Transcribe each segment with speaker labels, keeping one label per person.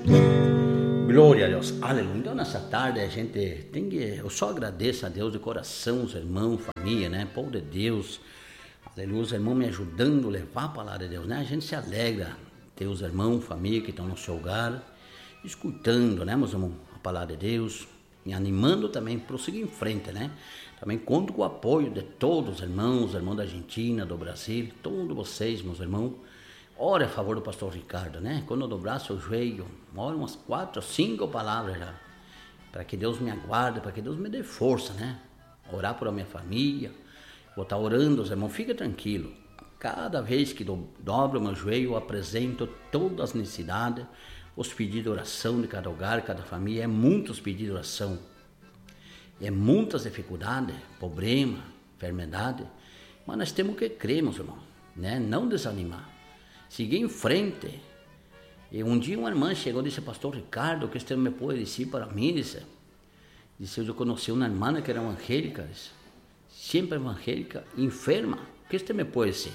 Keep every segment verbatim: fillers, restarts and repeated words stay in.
Speaker 1: Glória a Deus, aleluia. Então nessa tarde a gente tem que, eu só agradeço a Deus de coração, os irmãos, família, né, povo de Deus, aleluia, os irmãos me ajudando a levar a palavra de Deus, né, a gente se alegra ter os irmãos, família que estão no seu hogar, escutando, né, meus irmãos, a palavra de Deus, me animando também para prosseguir em frente, né, também conto com o apoio de todos os irmãos, os irmãos da Argentina, do Brasil, todos vocês, meus irmãos. Ore a favor do pastor Ricardo, né? Quando eu dobrar seu joelho, ore umas quatro, cinco palavras já, para que Deus me aguarde, para que Deus me dê força, né? Orar por a minha família, vou estar orando, os irmãos, fica tranquilo. Cada vez que do, dobro meu joelho, eu apresento todas as necessidades, os pedidos de oração de cada hogar, cada família, é muitos pedidos de oração, é muitas dificuldades, problema, enfermidade, mas nós temos que crer, meus irmãos, né? Não desanimar. Seguir em frente. E um dia uma irmã chegou e disse: pastor Ricardo, que você me pode dizer para mim? Disse, disse eu conheci uma irmã que era evangélica, disse, sempre evangélica, enferma, o que você me pode dizer?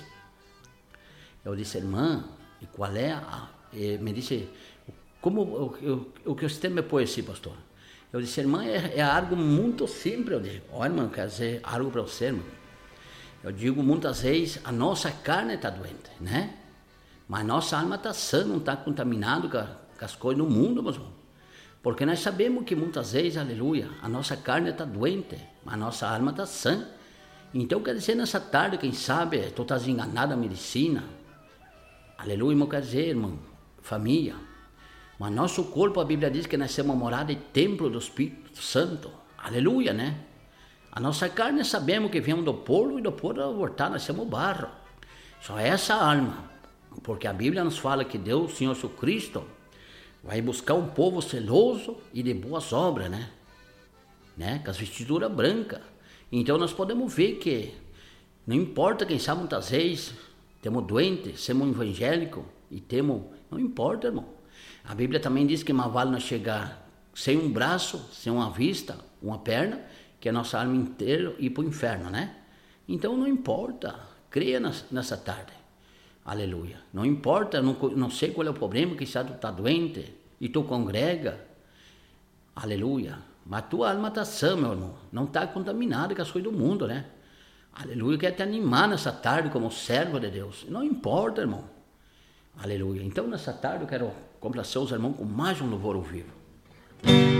Speaker 1: Eu disse: irmã, e qual é a... E me disse: como, o, o, o que você me pode dizer, pastor? Eu disse: irmã, é, é algo muito simples. Eu disse: ó, oh, irmã, quer dizer algo para você, irmão. Eu digo muitas vezes, a nossa carne está doente, né? Mas nossa alma está sã, não está contaminada com, com as coisas do mundo, meus irmãos. Porque nós sabemos que muitas vezes, aleluia, a nossa carne está doente, mas a nossa alma está sã. Então, quer dizer, nessa tarde, quem sabe, tu estás enganado a medicina. Aleluia, irmão, quer dizer, irmão, família. Mas nosso corpo, a Bíblia diz que nós somos morada e templo do Espírito Santo. Aleluia, né? A nossa carne sabemos que viemos do polo e do polo voltar, nós somos barro. Só essa alma. Porque a Bíblia nos fala que Deus, Senhor Jesus Cristo, vai buscar um povo zeloso e de boas obras, né? né? Com as vestiduras brancas. Então nós podemos ver que não importa, quem sabe muitas vezes, temos doentes, somos evangélicos e temos... Não importa, irmão. A Bíblia também diz que mais vale nós chegar sem um braço, sem uma vista, uma perna, que a nossa alma inteira ir para o inferno, né? Então não importa, creia nessa tarde. Aleluia. Não importa, não, não sei qual é o problema, que tu está doente e tu congrega. Aleluia. Mas tua alma está sã, meu irmão. Não está contaminada com as coisas do mundo, né? Aleluia. Quer te animar nessa tarde como servo de Deus. Não importa, irmão. Aleluia. Então, nessa tarde eu quero complacer os irmãos com mais um louvor ao vivo.